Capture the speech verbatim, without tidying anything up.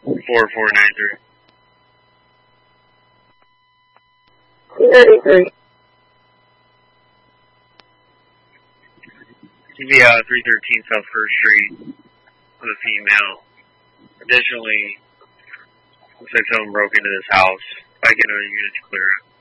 four four nine three. two thirty-three. Yeah, three thirteen South First Street with a female. Additionally, looks like someone broke into this house. If I get another unit to clear it.